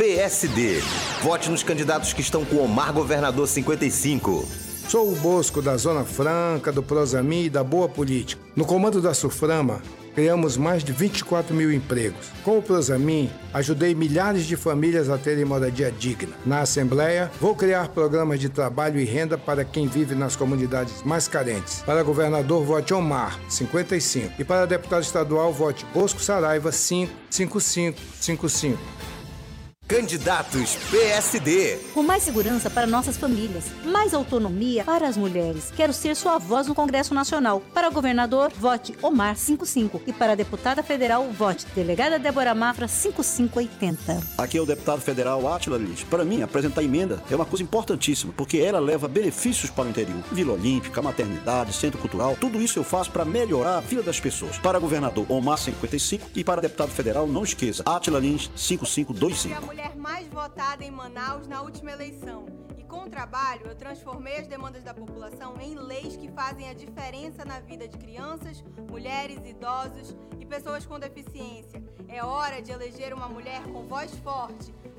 PSD. Vote nos candidatos que estão com Omar Governador 55. Sou o Bosco da Zona Franca, do Prosamin e da Boa Política. No comando da Suframa, criamos mais de 24 mil empregos. Com o Prosamin, ajudei milhares de famílias a terem moradia digna. Na Assembleia, vou criar programas de trabalho e renda para quem vive nas comunidades mais carentes. Para governador, vote Omar, 55. E para deputado estadual, vote Bosco Saraiva, 55555. Candidatos PSD. Com mais segurança para nossas famílias, mais autonomia para as mulheres. Quero ser sua voz no Congresso Nacional. Para governador, vote Omar 55. E para deputada federal, vote delegada Débora Mafra 5580. Aqui é o deputado federal Átila Lins. Para mim, apresentar emenda é uma coisa importantíssima, porque ela leva benefícios para o interior. Vila Olímpica, maternidade, centro cultural, tudo isso eu faço para melhorar a vida das pessoas. Para governador, Omar 55. E para deputado federal, não esqueça, Átila Lins 5525. Mulher mais votada em Manaus na última eleição. E com o trabalho, eu transformei as demandas da população em leis que fazem a diferença na vida de crianças, mulheres, idosos e pessoas com deficiência. É hora de eleger uma mulher com voz forte,